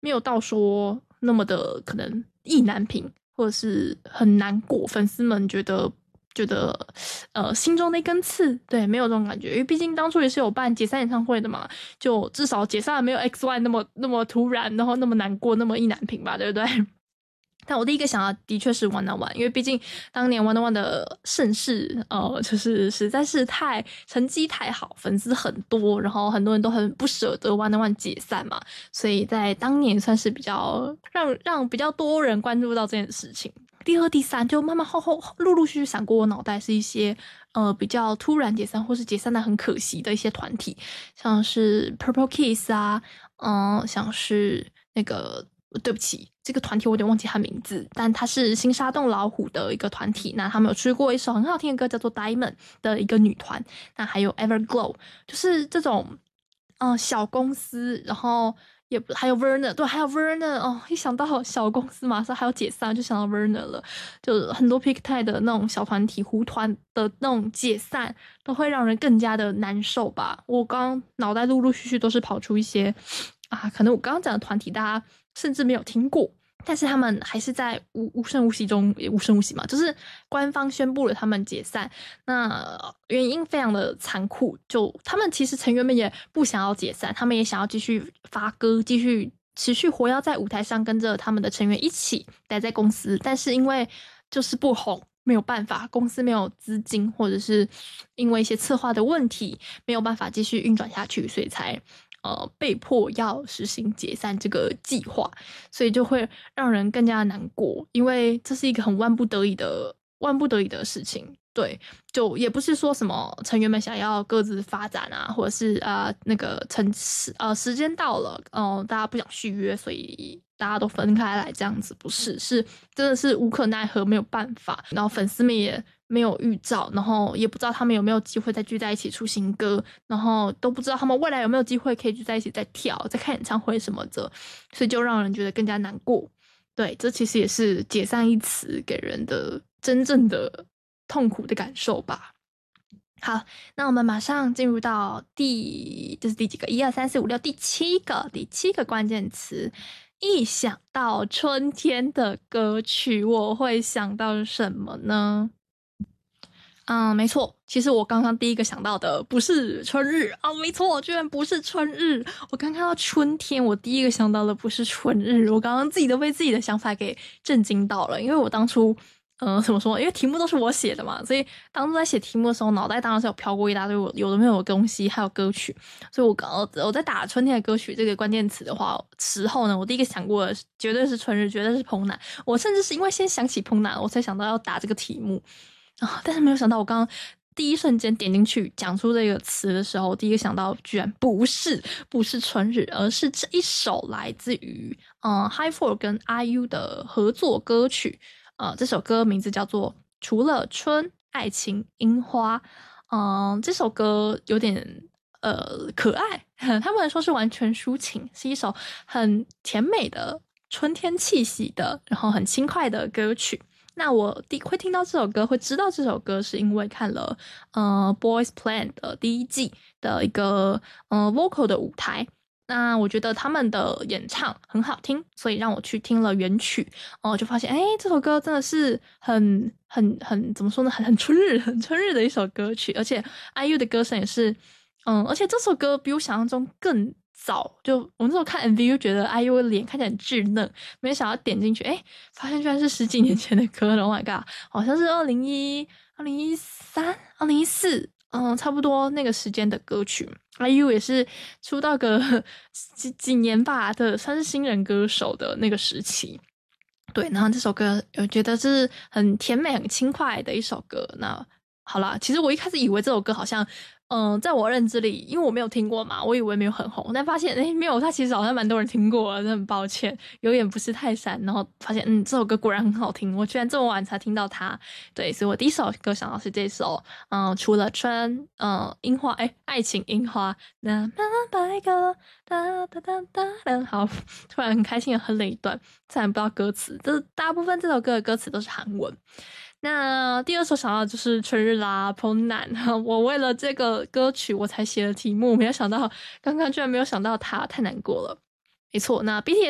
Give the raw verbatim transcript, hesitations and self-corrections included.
没有到说那么的可能意难平，或者是很难过，粉丝们觉得觉得呃心中那根刺，对，没有这种感觉，因为毕竟当初也是有办解散演唱会的嘛，就至少解散没有 X Y 那么那么突然，然后那么难过，那么意难平吧，对不对？但我第一个想到的确是 One on One， 因为毕竟当年 One on One 的盛世，呃，就是实在是太成绩太好，粉丝很多，然后很多人都很不舍得 One on One 解散嘛，所以在当年算是比较让让比较多人关注到这件事情。第二、第三就慢慢后后陆陆续续闪过我脑袋是一些呃比较突然解散或是解散的很可惜的一些团体，像是 Purple Kiss 啊，嗯、呃，像是那个。对不起，这个团体我有点忘记他名字，但他是新沙洞老虎的一个团体。那他们有出过一首很好听的歌，叫做《Diamond》的一个女团。那还有 Everglow， 就是这种嗯、呃、小公司，然后也不还有 Verna， 对，还有 Verna 哦，一想到小公司马上还有解散，就想到 Verna 了。就很多 Pictet 的那种小团体、胡团的那种解散，都会让人更加的难受吧。我刚刚脑袋陆陆续续都是跑出一些啊，可能我刚刚讲的团体大家甚至没有听过，但是他们还是在无无声无息中，也无声无息嘛，就是官方宣布了他们解散。那原因非常的残酷，就他们其实成员们也不想要解散，他们也想要继续发歌，继续持续活跃在舞台上，跟着他们的成员一起待在公司。但是因为就是不红，没有办法，公司没有资金，或者是因为一些策划的问题，没有办法继续运转下去，所以才呃，被迫要实行解散这个计划，所以就会让人更加难过，因为这是一个很万不得已的、万不得已的事情。对，就也不是说什么成员们想要各自发展啊，或者是啊、呃、那个成呃时间到了，哦、呃，大家不想续约，所以大家都分开来这样子，不是，是真的是无可奈何，没有办法。然后粉丝们也没有预兆，然后也不知道他们有没有机会再聚在一起出新歌，然后都不知道他们未来有没有机会可以聚在一起再跳、再看演唱会什么的，所以就让人觉得更加难过。对，这其实也是解散一词给人的真正的痛苦的感受吧。好，那我们马上进入到第这是第几个？一二三四五六，第七个，第七个关键词。一想到春天的歌曲，我会想到什么呢？嗯，没错，其实我刚刚第一个想到的不是春日啊，没错，居然不是春日。我刚看到春天，我第一个想到的不是春日，我刚刚自己都被自己的想法给震惊到了，因为我当初。嗯、呃，怎么说？因为题目都是我写的嘛，所以当初在写题目的时候，脑袋当然是有飘过一大堆有的没有的东西，还有歌曲。所以我刚我在打春天的歌曲这个关键词的话时候呢，我第一个想过的绝对是春日，绝对是彭南。我甚至是因为先想起彭南，我才想到要打这个题目啊，但是没有想到我刚刚第一瞬间点进去讲出这个词的时候，第一个想到居然不是不是春日，而是这一首来自于嗯 High Four 跟 I U 的合作歌曲。呃，这首歌名字叫做《除了春，爱情樱花》。嗯、呃，这首歌有点呃可爱，他们说是完全抒情，是一首很甜美的春天气息的，然后很轻快的歌曲。那我第会听到这首歌，会知道这首歌，是因为看了呃《Boys Plan》的第一季的一个呃 vocal 的舞台。那我觉得他们的演唱很好听，所以让我去听了原曲，哦、呃，就发现，哎，这首歌真的是很、很、很怎么说呢，很很春日、很春日的一首歌曲，而且 I U 的歌声也是，嗯，而且这首歌比我想象中更早，就我那时候看 M V 就觉得 I U 的脸看起来很稚嫩，没想到点进去，哎，发现居然是十几年前的歌了 ，Oh my god，好像是二零一、二零一三、二零一四。嗯，差不多那个时间的歌曲 ，I U 也是出道个几几年吧的，算是新人歌手的那个时期。对，然后这首歌我觉得是很甜美、很轻快的一首歌。那好啦，其实我一开始以为这首歌好像，嗯、呃，在我认知里，因为我没有听过嘛，我以为没有很红，但发现诶没有，它其实好像蛮多人听过的，真的很抱歉，有点不是太闪。然后发现，嗯，这首歌果然很好听，我居然这么晚才听到它。对，所以我第一首歌想到是这首，嗯、呃，除了春，嗯、呃，樱花，诶爱情樱花，那慢慢白鸽，哒哒哒哒哒，好，突然很开心的哼了一段，虽然不知道歌词，这大部分这首歌的歌词都是韩文。那第二首想到的就是春日啦，彭南。我为了这个歌曲我才写了题目，没有想到刚刚居然没有想到他，太难过了。没错，那 B T